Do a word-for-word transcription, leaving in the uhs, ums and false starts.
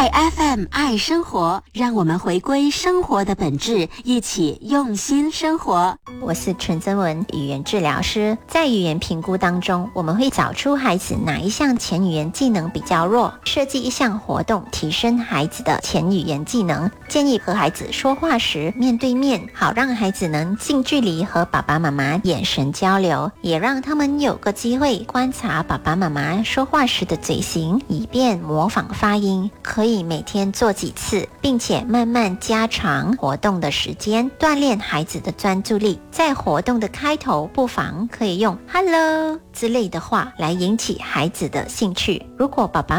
爱 F M 爱生活，让我们回归生活的本质，一起用心生活。 我是陈增文，语言治疗师。在语言评估当中，我们会找出孩子哪一项前语言技能比较弱，设计一项活动提升孩子的前语言技能。建议和孩子说话时面对面，好让孩子能近距离和爸爸妈妈眼神交流，也让他们有个机会观察爸爸妈妈说话时的嘴型，以便模仿发音。可以每天做几次，并且慢慢加长活动的时间，锻炼孩子的专注力。在活动的开头，不妨可以用 Hello 之类的话来引起孩子的兴趣。如果爸爸